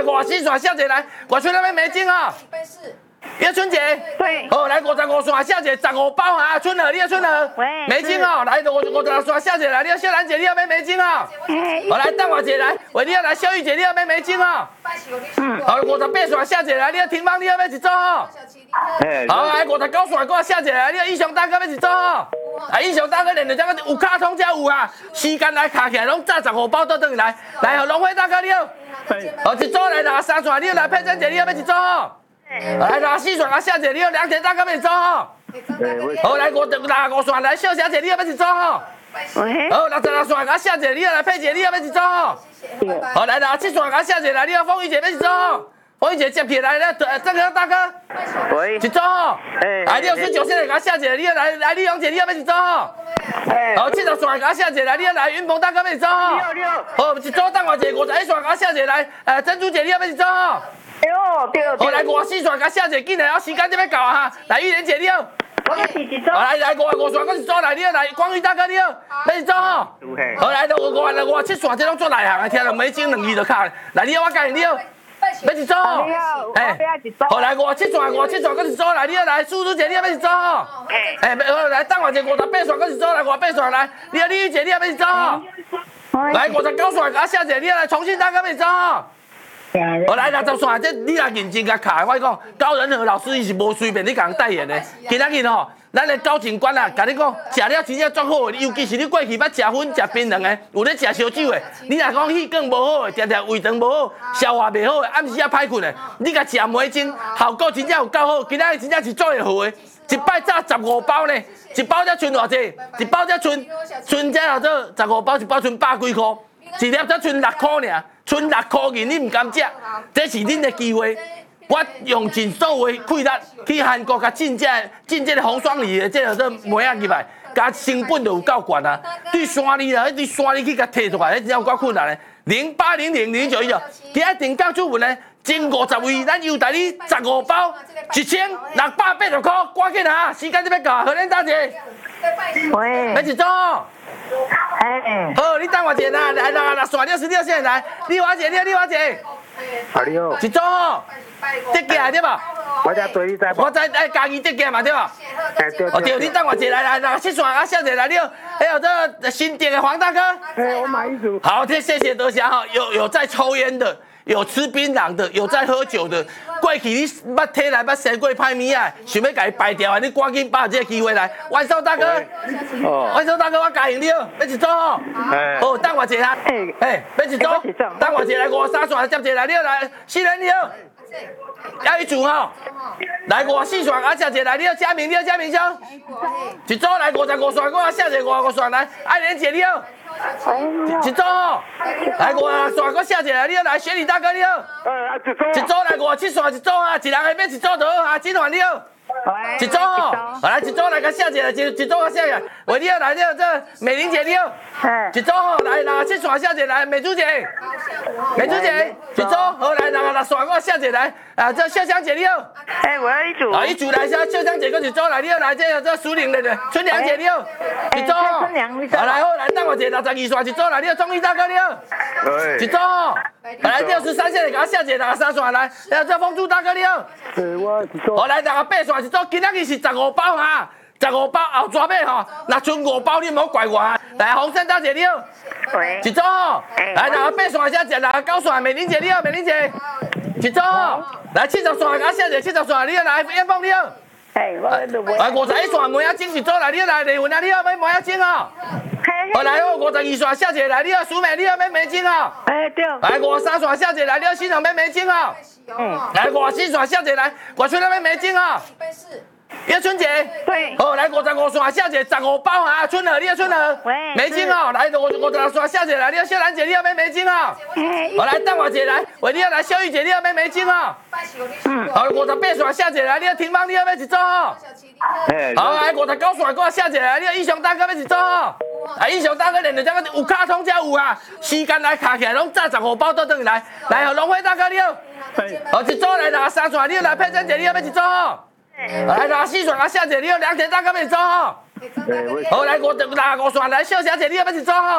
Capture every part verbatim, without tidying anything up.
来五四线下姐来，我村那边没金啊。叶春姐， 对， 好，来五十五线下姐十五包啊，春儿，你要春儿， 喂， 没金哦，来五五十六线下姐来，你要秀兰姐，你要买没金啊？好，来蛋华姐来，喂，你要来秀玉姐，你要买没金啊？嗯，好，五十八线下姐来，你要婷芳，你要买一组哦。好，来五十九线我下姐来，你要英雄大哥要一组哦。啊，英雄大哥连着这个有卡通才有啊，时间来卡起来拢炸十五包都等于来，来，好，龙辉大哥你要，好，一组来拿三线，你要来佩珍姐，你要买一组哦。来拿四线啊，小姐，你要两田大哥要一组哦。好，来五拿五线来，秀小姐，你要买一组哦。好，六十六线啊，小姐，你要来佩姐，你要买一组哦。好，来拿七线啊，小姐来，你要凤玉姐买一组哦。凤玉姐接起来了，郑哥大哥， 喂， 一组哦。来六十九线啊，小姐，你要来来丽蓉姐，你要买一组哦。好，七十线啊，小姐来，你要来云鹏大哥买一组哦。 六六。 好，一组蛋华姐，五十一线啊，小姐来，呃珍珠姐，你要买一组哦。 对对。 好，来五四线啊，小姐，紧来，我时间就要到啊哈。来玉莲姐，你要。 我要是一组。 来来五五线，我一组来，你要来光宇大哥，你要买一组哦。好，来到五五来五七线，这拢做内行的，听到美金两字就卡。来，你要我教你，你要买一组哦。 哎， 好，来五七线，五七线，我一组来，你要来苏苏姐，你要买一组哦。哎，好，来蛋华姐五十八线，我一组来五八线来，你要李玉姐，你要买一组哦。来五十九线，啊小姐，你要来重庆大哥买一组哦。我来六十线，这你若认真甲卡，我讲高仁和老师伊是无随便你甲人代言的。今仔日吼，咱的高警官啊，甲你讲，食了真正足好的，尤其是你过去捌食薰、食槟榔的，有咧食烧酒的，你若讲气管无好的，常常胃肠无好，消化袂好的，暗时啊歹困的，你甲食梅精，效果真正有够好。今仔日真正是做会好的，一摆炸十五包呢，一包才剩偌济？一包才剩剩只叫做十五包，一包剩百几箍，一粒才剩六箍尔。剩六块银，你唔敢食，这是恁的机会。我用尽所有的气力去韩国甲进这进这个红双梨的这个做梅仔入来，甲成本就有够悬啊！对山里啦，对山里去甲摕出来，迄真正有够困难的。零八零零零九一九，今日定价主文呢，前五十位，咱优待你十五包，一千六百八十块，赶紧啊！时间就要到，何恁大姐？ 喂。 买一组。 哎。 好，你等我一下啦，来来来，线六十六线来，丽华姐，你好，丽华姐。 啊你好。 一组哦，得价对吧？ 我才对你知。 我知，哎，家己得价嘛对吧？ 哎对。 哦对，你等我一下来来来，七线啊，小姐来了，还有这新店的黄大哥。 哎，我买一组。 好，谢谢谢德祥哈，有有在抽烟的。有吃槟榔的，有在喝酒的。过去你捌体内捌生过歹物啊，想要甲伊排掉啊，你赶紧把握这个机会来。万寿大哥，哦，万寿大哥，我教你了，要一组哦。好，等我一下。哎，要一组，等我一下来五三线接一来，你来，四人你好。要一组吼，来五四线啊，接一来，你好，嘉明，你好，嘉明兄。一组来五十五线，我下一个五五线来，爱莲姐你好。一组哦，来五啊线，我下一个，你好来，雪里大哥你好。 哎，一组。 一组来五七线一组啊，一人下面一组就好啊，金环你好。一组哦，来一组来个下一个，一一组个下一个，喂你好来你好，这美玲姐你好。一组哦，来六七线下一个来，美珠姐。美珠姐，一组好来六六线我下一个来，啊这秀香姐你好。 哎，我要一组。 啊一组来，秀香姐个一组来，你好来这个这苏玲的春良姐你好。一组哦。 春良， 好来好来，等我一下六十二线一组来，你好钟义大哥你好。一组哦。来六十三线给我下一个六十三线来，来这风珠大哥你好。 对，我一组。 好来六十八线一组，今仔日是十五包哈。十五包后抓尾吼，若剩五包你唔好怪我。来，洪生大姐你好， 喂， 一组哦。来，六十八线下一六十九线美玲姐你好，美玲姐，一组哦。来七十线啊，下一个七十线你好，来燕凤你好。 哎，我来五十一线梅仔精一组来，你好来李云啊，你好买梅仔精哦。好来哦，五十二线下一个来，你好苏美你好买梅精哦。 哎对。 来五十三线下一个来，你好新城买梅精哦。嗯。来五十四线下一个来，我村那边梅精哦。叶春姐， 对， 好来五十五线下姐十五包啊，春儿，你要春儿， 喂， 美金哦，来五五十六线下姐来，你要秀兰姐，你要买美金哦，好来蛋华姐来，喂，你要来秀玉姐，你要买美金哦，嗯，好五十八线下姐来，你要婷芳，你要买一组哦，好来五十九线我下姐来，你要英雄大哥买一组哦，啊英雄大哥连着这个有卡通才有啊，时间来卡起来拢炸十五包都等于来，来好龙辉大哥你好，好一组来拿三线，你要来佩珍姐，你要买一组哦。来拿四线啊，小姐，你要两田大哥要一组哦。好，来五拿五线来，秀小姐，你要不要一组哦？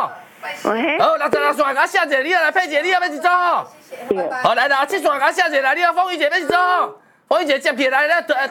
喂， 好，六十六线，甲写者，你来配者，你要要一组吼。好，来啦，七线甲写者来，你要凤玉姐要一组吼。凤玉姐接起来咧，